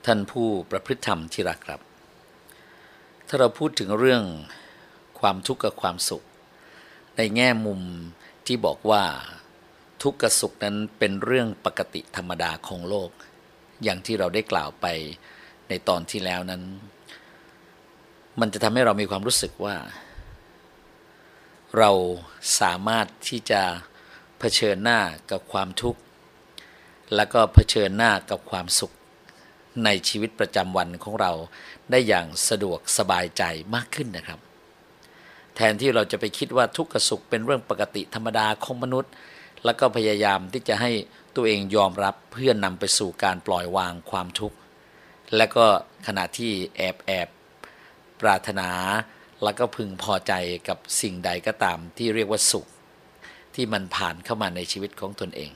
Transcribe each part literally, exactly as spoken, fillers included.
ท่านผู้ประพฤติธรรมที่รักครับถ้าเราพูดถึงเรื่องความทุกข์กับความสุขในแง่มุมที่บอกว่าทุกข์กับสุขนั้นเป็นเรื่องปกติธรรมดาของโลกอย่างที่เราได้กล่าวไปในตอนที่แล้วนั้นมันจะทำให้เรามีความรู้สึกว่าเราสามารถที่จะเผชิญหน้ากับความทุกข์แล้วก็เผชิญหน้ากับความสุขในชีวิตประจำวันของเราได้อย่างสะดวกสบายใจมากขึ้นนะครับแทนที่เราจะไปคิดว่าทุกข์กับสุขเป็นเรื่องปกติธรรมดาของมนุษย์แล้วก็พยายามที่จะให้ตัวเองยอมรับเพื่อนนำไปสู่การปล่อยวางความทุกข์และก็ขณะที่แอบแอบปรารถนาแล้วก็พึงพอใจกับสิ่งใดก็ตามที่เรียกว่าสุขที่มันผ่านเข้ามาในชีวิตของตนเอง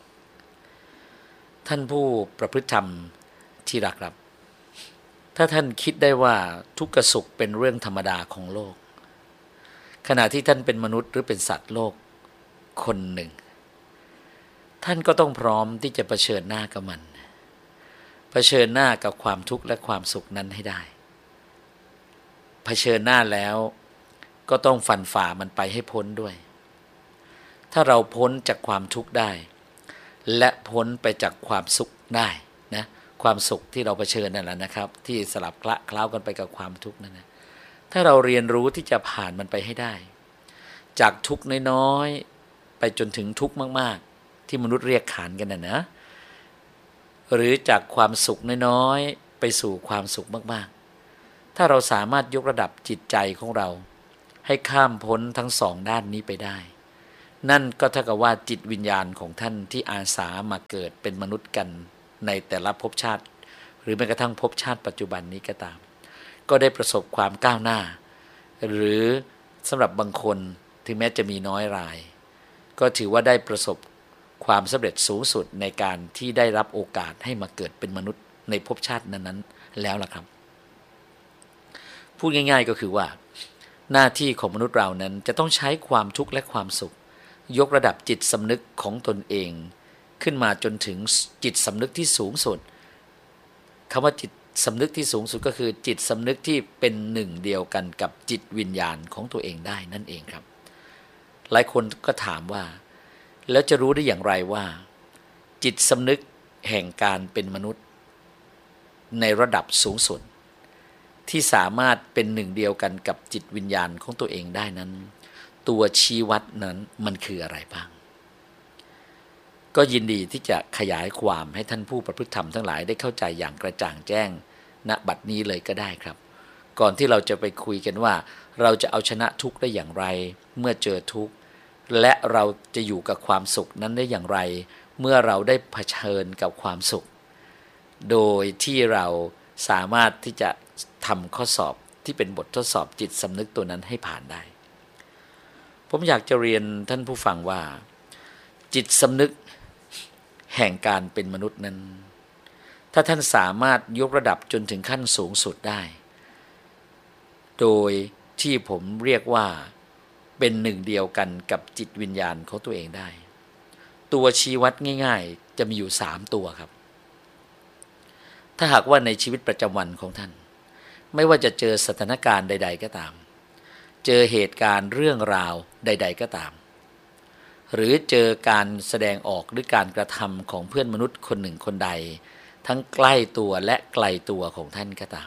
ท่านผู้ประพฤติธรรมที่รักครับถ้าท่านคิดได้ว่าทุกข์กับสุขเป็นเรื่องธรรมดาของโลกขณะที่ท่านเป็นมนุษย์หรือเป็นสัตว์โลกคนหนึ่งท่านก็ต้องพร้อมที่จะเผชิญหน้ากับมันเผชิญหน้ากับความทุกข์และความสุขนั้นให้ได้เผชิญหน้าแล้วก็ต้องฟันฝ่ามันไปให้พ้นด้วยถ้าเราพ้นจากความทุกข์ได้และพ้นไปจากความสุขได้นะความสุขที่เราเผชิญนั่นแหละนะครับที่สลับคละเคล้ากันไปกับความทุกข์นั่นนะถ้าเราเรียนรู้ที่จะผ่านมันไปให้ได้จากทุกข์น้อยๆไปจนถึงทุกข์มากๆที่มนุษย์เรียกขานกันนะนะหรือจากความสุขน้อยๆไปสู่ความสุขมากๆถ้าเราสามารถยกระดับจิตใจของเราให้ข้ามพ้นทั้งสองด้านนี้ไปได้นั่นก็เท่ากับว่าจิตวิญญาณของท่านที่อาสามาเกิดเป็นมนุษย์กันในแต่ละภพชาติหรือแม้กระทั่งภพชาติปัจจุบันนี้ก็ตามก็ได้ประสบความก้าวหน้าหรือสำหรับบางคนถึงแม้จะมีน้อยรายก็ถือว่าได้ประสบความสำเร็จสูงสุดในการที่ได้รับโอกาสให้มาเกิดเป็นมนุษย์ในภพชาตินั้นๆแล้วล่ะครับพูดง่ายๆก็คือว่าหน้าที่ของมนุษย์เรานั้นจะต้องใช้ความทุกข์และความสุขยกระดับจิตสำนึกของตนเองขึ้นมาจนถึงจิตสำนึกที่สูงสุดคำว่าจิตสำนึกที่สูงสุดก็คือจิตสำนึกที่เป็นหนึ่งเดียวกันกับจิตวิญญาณของตัวเองได้นั่นเองครับหลายคนก็ถามว่าแล้วจะรู้ได้อย่างไรว่าจิตสำนึกแห่งการเป็นมนุษย์ในระดับสูงสุดที่สามารถเป็นหนึ่งเดียวกันกับจิตวิญญาณของตัวเองได้นั้นตัวชี้วัดนั้นมันคืออะไรบ้างก็ยินดีที่จะขยายความให้ท่านผู้ประพฤติธรรมทั้งหลายได้เข้าใจอย่างกระจ่างแจ้งณบัดนี้เลยก็ได้ครับก่อนที่เราจะไปคุยกันว่าเราจะเอาชนะทุกข์ได้อย่างไรเมื่อเจอทุกข์และเราจะอยู่กับความสุขนั้นได้อย่างไรเมื่อเราได้เผชิญกับความสุขโดยที่เราสามารถที่จะทำข้อสอบที่เป็นบททดสอบจิตสำนึกตัวนั้นให้ผ่านได้ผมอยากจะเรียนท่านผู้ฟังว่าจิตสำนึกแห่งการเป็นมนุษย์นั้นถ้าท่านสามารถยกระดับจนถึงขั้นสูงสุดได้โดยที่ผมเรียกว่าเป็นหนึ่งเดียวกันกับจิตวิญญาณของตัวเองได้ตัวชี้วัดง่ายๆจะมีอยู่สามตัวครับถ้าหากว่าในชีวิตประจำวันของท่านไม่ว่าจะเจอสถานการณ์ใดๆก็ตามเจอเหตุการณ์เรื่องราวใดๆก็ตามหรือเจอการแสดงออกหรือการกระทำของเพื่อนมนุษย์คนหนึ่งคนใดทั้งใกล้ตัวและไกลตัวของท่านก็ตาม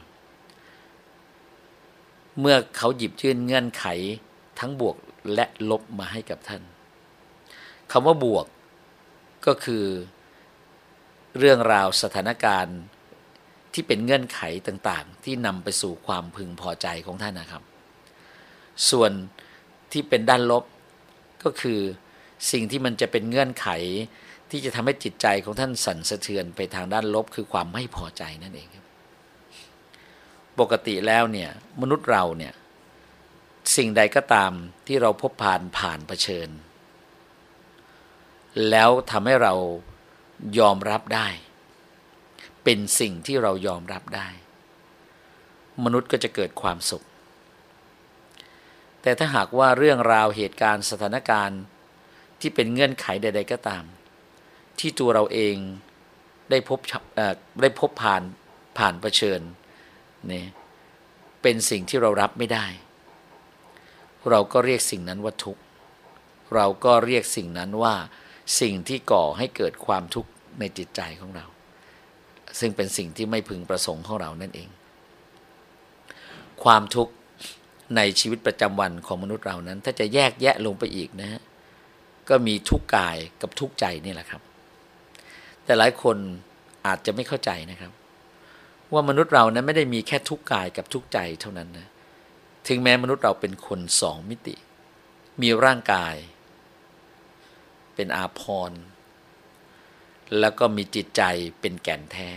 เมื่อเขาหยิบยื่นเงื่อนไขทั้งบวกและลบมาให้กับท่านคำว่าบวกก็คือเรื่องราวสถานการณ์ที่เป็นเงื่อนไขต่างๆที่นำไปสู่ความพึงพอใจของท่านนะครับส่วนที่เป็นด้านลบก็คือสิ่งที่มันจะเป็นเงื่อนไขที่จะทำให้จิตใจของท่านสั่นสะเทือนไปทางด้านลบคือความไม่พอใจนั่นเองครับปกติแล้วเนี่ยมนุษย์เราเนี่ยสิ่งใดก็ตามที่เราพบผ่านผ่านเผชิญแล้วทำให้เรายอมรับได้เป็นสิ่งที่เรายอมรับได้มนุษย์ก็จะเกิดความสุขแต่ถ้าหากว่าเรื่องราวเหตุการณ์สถานการณ์ที่เป็นเงื่อนไขใดๆก็ตามที่ตัวเราเองได้พบได้พบผ่านผ่านเผชิญเนี่ยเป็นสิ่งที่เรารับไม่ได้เราก็เรียกสิ่งนั้นว่าทุกข์เราก็เรียกสิ่งนั้นว่าสิ่งที่ก่อให้เกิดความทุกข์ในจิตใจของเราซึ่งเป็นสิ่งที่ไม่พึงประสงค์ของเรานั่นเองความทุกข์ในชีวิตประจำวันของมนุษย์เรานั้นถ้าจะแยกแยะลงไปอีกนะฮะก็มีทุกข์กายกับทุกข์ใจนี่แหละครับแต่หลายคนอาจจะไม่เข้าใจนะครับว่ามนุษย์เรานั้นไม่ได้มีแค่ทุกข์กายกับทุกข์ใจเท่านั้นนะถึงแม้มนุษย์เราเป็นคนสองมิติมีร่างกายเป็นอาภรณ์แล้วก็มีจิตใจเป็นแก่นแท้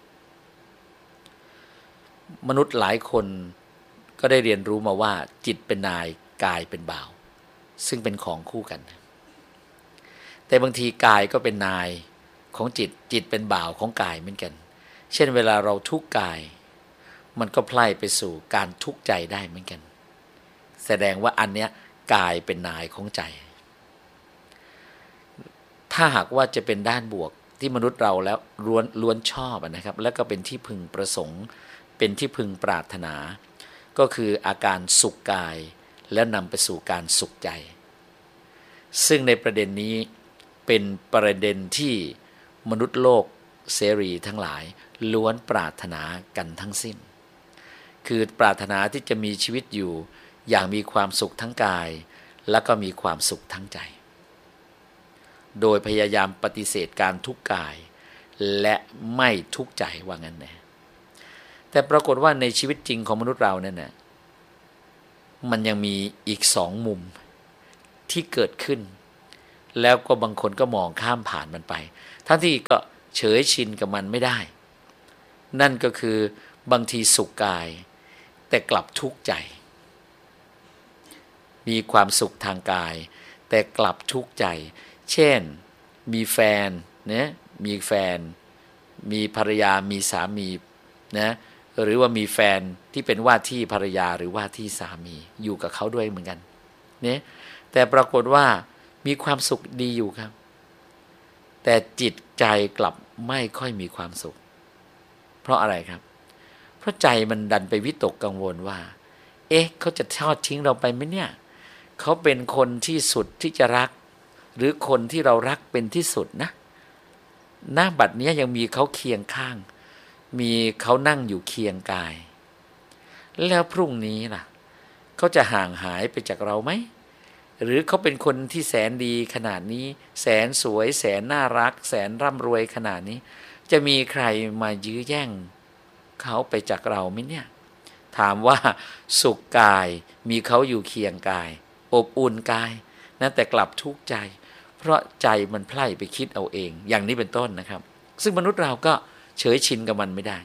มนุษย์หลายคนก็ได้เรียนรู้มาว่าจิตเป็นนายกายเป็นบ่าวซึ่งเป็นของคู่กันแต่บางทีกายก็เป็นนายของจิตจิตเป็นบ่าวของกายเหมือนกันเช่นเวลาเราทุกข์กายมันก็ไพล่ไปสู่การทุกข์ใจได้เหมือนกันแสดงว่าอันเนี้ยกายเป็นนายของใจถ้าหากว่าจะเป็นด้านบวกที่มนุษย์เราแล้วล้วนล้วนชอบนะครับแล้วก็เป็นที่พึงประสงค์เป็นที่พึงปรารถนาก็คืออาการสุขกายแล้วนำไปสู่การสุขใจซึ่งในประเด็นนี้เป็นประเด็นที่มนุษย์โลกเสรีทั้งหลายล้วนปรารถนากันทั้งสิ้นคือปรารถนาที่จะมีชีวิตอยู่อย่างมีความสุขทั้งกายและก็มีความสุขทั้งใจโดยพยายามปฏิเสธการทุกข์กายและไม่ทุกข์ใจว่างั้นนะแต่ปรากฏว่าในชีวิตจริงของมนุษย์เราเนี่ยนะมันยังมีอีกสองมุมที่เกิดขึ้นแล้วก็บางคนก็มองข้ามผ่านมันไปทั้งที่ก็เฉยชินกับมันไม่ได้นั่นก็คือบางทีสุขกายแต่กลับทุกข์ใจมีความสุขทางกายแต่กลับทุกข์ใจเช่นมีแฟนนะมีแฟนมีภรรยามีสามีนะหรือว่ามีแฟนที่เป็นว่าที่ภรรยาหรือว่าที่สามีอยู่กับเขาด้วยเหมือนกันเนี่ยแต่ปรากฏว่ามีความสุขดีอยู่ครับแต่จิตใจกลับไม่ค่อยมีความสุขเพราะอะไรครับเพราะใจมันดันไปวิตกกังวลว่าเอ๊ะเขาจะทอดทิ้งเราไปไหมเนี่ยเขาเป็นคนที่สุดที่จะรักหรือคนที่เรารักเป็นที่สุดนะหน้าบัดนี้ยังมีเขาเคียงข้างมีเขานั่งอยู่เคียงกายแล้วพรุ่งนี้ล่ะเขาจะห่างหายไปจากเราไหมหรือเขาเป็นคนที่แสนดีขนาดนี้แสนสวยแสนน่ารักแสนร่ำรวยขนาดนี้จะมีใครมายื้อแย่งเขาไปจากเราไหมเนี่ยถามว่าสุขกายมีเขาอยู่เคียงกายอบอุ่นกายนะแต่กลับทุกข์ใจเพราะใจมันไพล่ไปคิดเอาเองอย่างนี้เป็นต้นนะครับซึ่งมนุษย์เราก็เฉยชินกับมันไม่ได้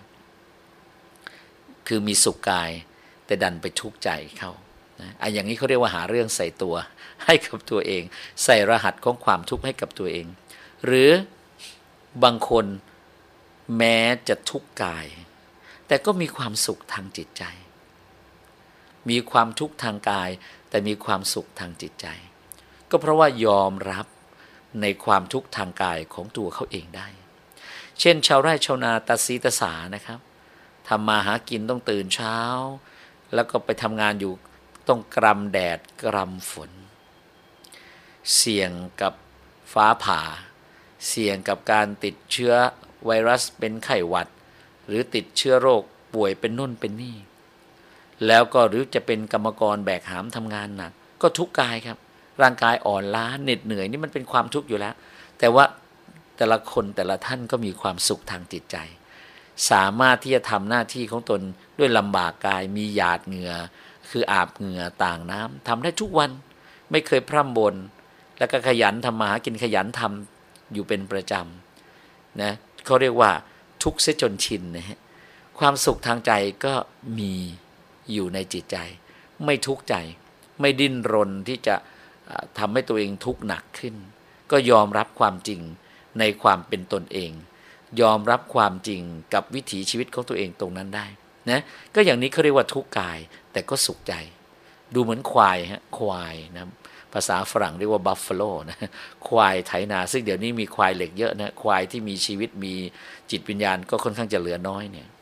คือมีสุขกายแต่ดันไปทุกข์ใจเขานะไอ้อย่างนี้เขาเรียกว่าหาเรื่องใส่ตัวให้กับตัวเองใส่รหัสของความทุกข์ให้กับตัวเองหรือบางคนแม้จะทุกข์กายแต่ก็มีความสุขทางจิตใจมีความทุกข์ทางกายแต่มีความสุขทางจิตใจก็เพราะว่ายอมรับในความทุกข์ทางกายของตัวเขาเองได้เช่นชาวไร่ชาวนาตาสีตาสานะครับทำมาหากินต้องตื่นเช้าแล้วก็ไปทำงานอยู่ต้องกรำแดดกรำฝนเสี่ยงกับฟ้าผ่าเสี่ยงกับการติดเชื้อไวรัสเป็นไข้หวัดหรือติดเชื้อโรคป่วยเป็นน่นเป็นนี่แล้วก็หรือจะเป็นกรรมกรแบกหามทำงานหนักก็ทุกข์กายครับร่างกายอ่อนล้าเหน็ดเหนื่อยนี่มันเป็นความทุกข์อยู่แล้วแต่ว่าแต่ละคนแต่ละท่านก็มีความสุขทางจิตใจสามารถที่จะทำหน้าที่ของตนด้วยลำบากกายมีหยาดเหงื่อคืออาบเหงื่อต่างน้ำทำได้ทุกวันไม่เคยพร่ำบ่นแล้วก็ขยันทำมาหากินขยันทำอยู่เป็นประจำนะเขาเรียกว่าทุกข์เสียจนชินนะฮะความสุขทางใจก็มีอยู่ในจิตใจไม่ทุกข์ใจไม่ดิ้นรนที่จะทำให้ตัวเองทุกข์หนักขึ้นก็ยอมรับความจริงในความเป็นตนเองยอมรับความจริงกับวิถีชีวิตของตัวเองตรงนั้นได้นะก็อย่างนี้เขาเรียกว่าทุกข์กายแต่ก็สุขใจดูเหมือนควายฮะควายนะภาษาฝรั่งเรียกว่าบัฟฟาโลนะควายไถนาซึ่งเดี๋ยวนี้มีควายเหล็กเยอะนะควายที่มีชีวิตมีจิตวิญญาณก็ค่อนข้างจะเหลือน้อยเนี่ย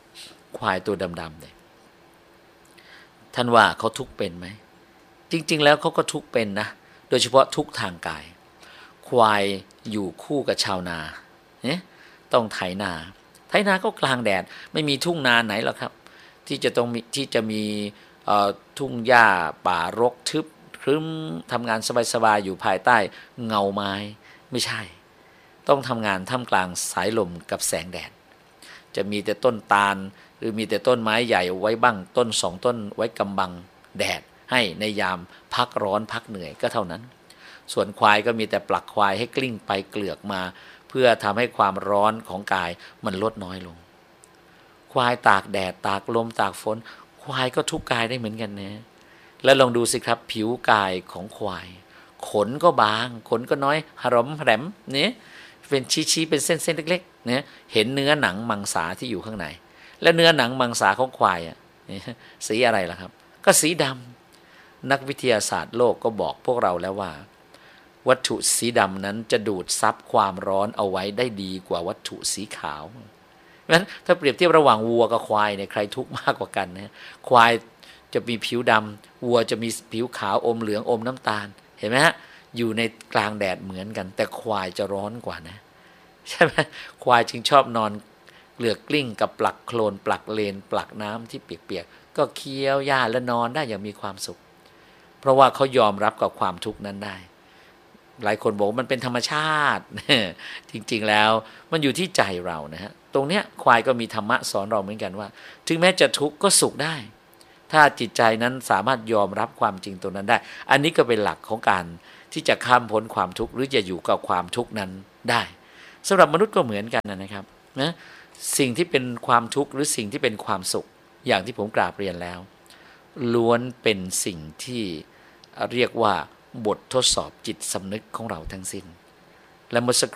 ควายตัวดำๆเนี่ยท่านว่าเขาทุกข์เป็นไหมจริงๆแล้วเขาก็ทุกข์เป็นนะโดยเฉพาะทุกข์ทางกายควายอยู่คู่กับชาวนาเนี่ยต้องไถนาไถนาก็กลางแดดไม่มีทุ่งนาไหนหรอกครับที่จะต้องมีที่จะมีทุ่งหญ้าป่ารกทึบครึ้มทำงานสบายๆอยู่ภายใต้เงาไม้ไม่ใช่ต้องทำงานท่ามกลางสายลมกับแสงแดดจะมีแต่ต้นตาลหรือมีแต่ต้นไม้ใหญ่ไว้บ้างต้นสองต้นไว้กำบังแดดให้ในยามพักร้อนพักเหนื่อยก็เท่านั้นส่วนควายก็มีแต่ปลักควายให้กลิ้งไปเกลือกมาเพื่อทำให้ความร้อนของกายมันลดน้อยลงควายตากแดดตากลมตากฝนควายก็ทุกข์กายได้เหมือนกันนะแล้วลองดูสิครับผิวกายของควายขนก็บางขนก็น้อยหรอมแหลมเนี่ยเป็นชี้ๆเป็นเส้นๆเล็กๆเนี่ยเห็นเนื้อหนังมังสาที่อยู่ข้างในและเนื้อหนังมังสาของควายอ่ะสีอะไรล่ะครับก็สีดำนักวิทยาศาสตร์โลกก็บอกพวกเราแล้วว่าวัตถุสีดำนั้นจะดูดซับความร้อนเอาไว้ได้ดีกว่าวัตถุสีขาวงั้นถ้าเปรียบเทียบระหว่างวัวกับควายเนี่ยใครทุกข์มากกว่ากันนะควายจะมีผิวดำวัวจะมีผิวขาวอมเหลืองอมน้ำตาลเห็นไหมฮะอยู่ในกลางแดดเหมือนกันแต่ควายจะร้อนกว่านะใช่ไหมควายจึงชอบนอนเกลือกกลิ้งกับปลักโคลนปลักเลนปลักน้ำที่เปียกๆก็เคี้ยวหญ้าและนอนได้อย่างมีความสุขเพราะว่าเขายอมรับกับความทุกข์นั้นได้หลายคนบอกมันเป็นธรรมชาติจริงๆแล้วมันอยู่ที่ใจเรานะฮะตรงเนี้ยควายก็มีธรรมะสอนเราเหมือนกันว่าถึงแม้จะทุกข์ก็สุขได้ถ้าจิตใจนั้นสามารถยอมรับความจริงตรงนั้นได้อันนี้ก็เป็นหลักของการที่จะข้ามพ้นความทุกข์หรือจะอยู่กับความทุกข์นั้นได้สำหรับมนุษย์ก็เหมือนกันนะครับนะสิ่งที่เป็นความทุกข์หรือสิ่งที่เป็นความสุขอย่างที่ผมกราบเรียนแล้วล้วนเป็นสิ่งที่เรียกว่าบททดสอบจิตสำนึกของเราทั้งสิ้นและเมื่อสัก